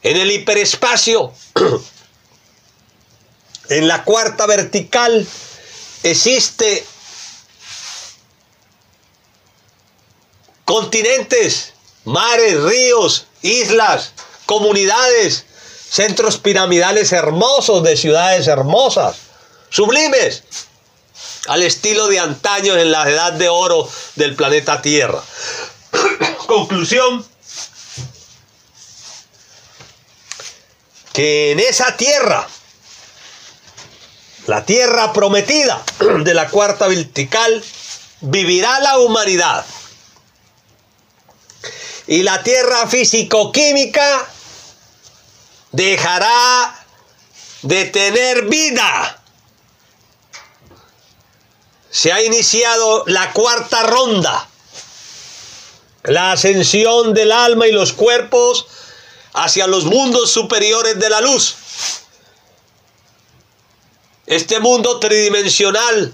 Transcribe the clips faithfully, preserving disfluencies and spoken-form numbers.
En el hiperespacio, en la cuarta vertical, existe continentes, mares, ríos, islas, comunidades, centros piramidales hermosos de ciudades hermosas, sublimes, al estilo de antaño en la edad de oro del planeta Tierra. Conclusión, que en esa tierra, la tierra prometida de la cuarta vertical, vivirá la humanidad. Y la tierra físico-química dejará de tener vida. Se ha iniciado la cuarta ronda, la ascensión del alma y los cuerpos hacia los mundos superiores de la luz. Este mundo tridimensional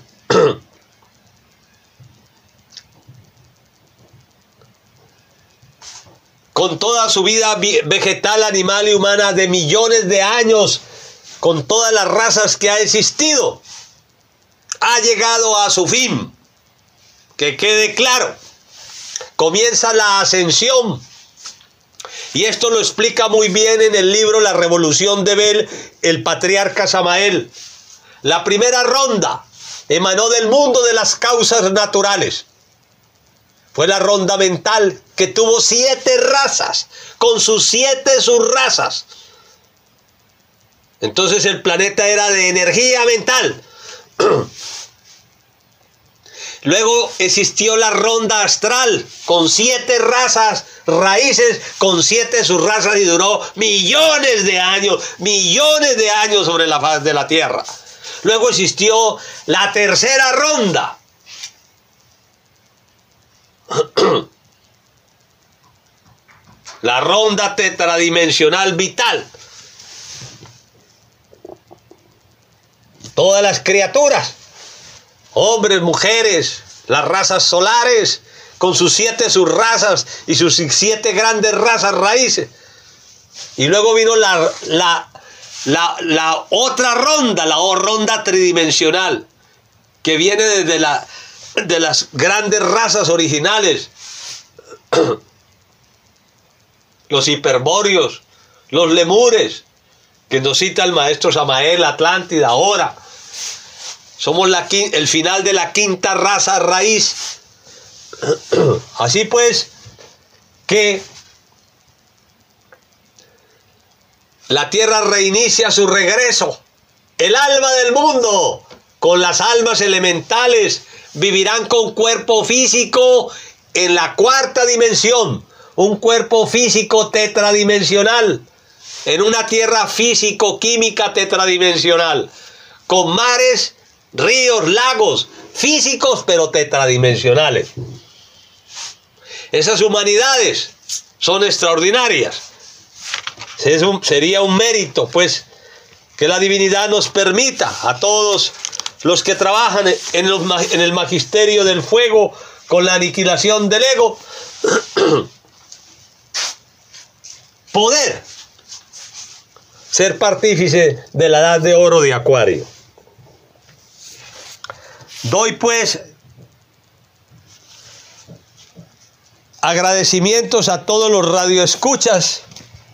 con toda su vida vegetal, animal y humana de millones de años, con todas las razas que ha existido, ha llegado a su fin. Que quede claro, comienza la ascensión. Y esto lo explica muy bien en el libro La Revolución de Bel, el patriarca Samael. La primera ronda emanó del mundo de las causas naturales. Fue la ronda mental, que tuvo siete razas, con sus siete subrazas. Entonces el planeta era de energía mental. Luego existió la ronda astral, con siete razas raíces, con siete subrazas, y duró millones de años, millones de años sobre la faz de la Tierra. Luego existió la tercera ronda, la ronda tetradimensional vital. Todas las criaturas, hombres, mujeres, las razas solares, con sus siete subrazas y sus siete grandes razas raíces. Y luego vino la, la, la, la otra ronda, la ronda tridimensional, que viene desde la, de las grandes razas originales. Los hiperbóreos, los lemures, que nos cita el maestro Samael, Atlántida, ahora. Somos la, el final de la quinta raza raíz. Así pues, que la Tierra reinicia su regreso. El alma del mundo, con las almas elementales, vivirán con cuerpo físico en la cuarta dimensión. Un cuerpo físico tetradimensional. En una Tierra físico-química tetradimensional. Con mares, ríos, lagos, físicos pero tetradimensionales. Esas humanidades son extraordinarias. Es un, sería un mérito, pues, que la divinidad nos permita a todos los que trabajan en, los, en el magisterio del fuego con la aniquilación del ego, poder ser partícipe de la edad de oro de Acuario. Doy pues agradecimientos a todos los radioescuchas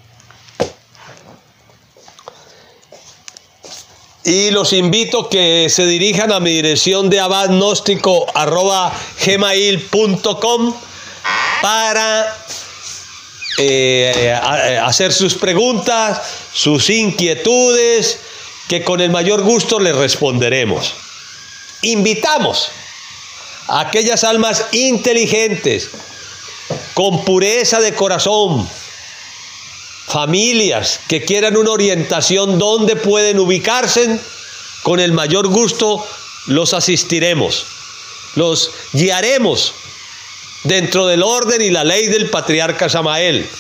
y los invito que se dirijan a mi dirección de abadgnóstico arroba gmail punto com para eh, hacer sus preguntas, sus inquietudes, que con el mayor gusto les responderemos. Invitamos a aquellas almas inteligentes, con pureza de corazón, familias que quieran una orientación donde pueden ubicarse, con el mayor gusto los asistiremos, los guiaremos dentro del orden y la ley del patriarca Samael.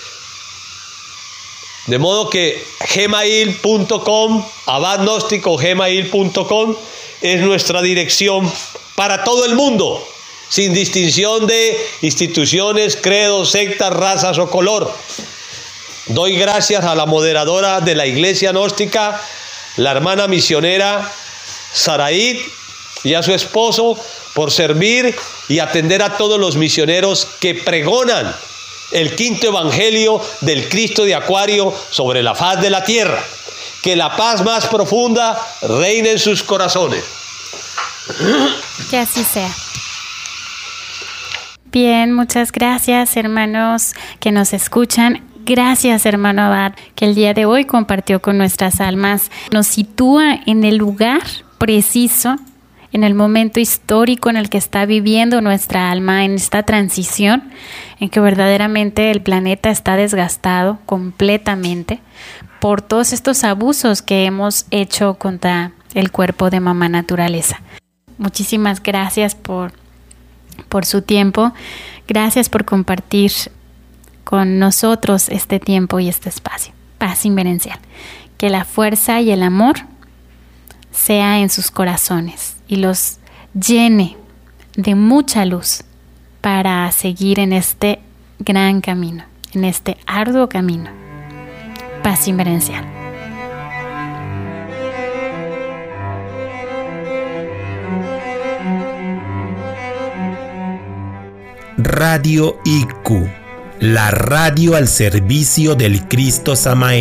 De modo que gmail punto com, abadgnóstico gmail punto com, es nuestra dirección para todo el mundo, sin distinción de instituciones, credos, sectas, razas o color. Doy gracias a la moderadora de la Iglesia Gnóstica, la hermana misionera Saraid, y a su esposo por servir y atender a todos los misioneros que pregonan el quinto evangelio del Cristo de Acuario sobre la faz de la tierra. Que la paz más profunda reine en sus corazones. Que así sea. Bien, muchas gracias, hermanos que nos escuchan. Gracias, hermano Abad, que el día de hoy compartió con nuestras almas. Nos sitúa en el lugar preciso, en el momento histórico en el que está viviendo nuestra alma, en esta transición, en que verdaderamente el planeta está desgastado completamente por todos estos abusos que hemos hecho contra el cuerpo de mamá naturaleza. Muchísimas gracias por, por su tiempo. Gracias por compartir con nosotros este tiempo y este espacio. Paz inverencial. Que la fuerza y el amor sea en sus corazones y los llene de mucha luz para seguir en este gran camino, en este arduo camino. Paz inverencial. Radio I Q, la radio al servicio del Cristo Samael.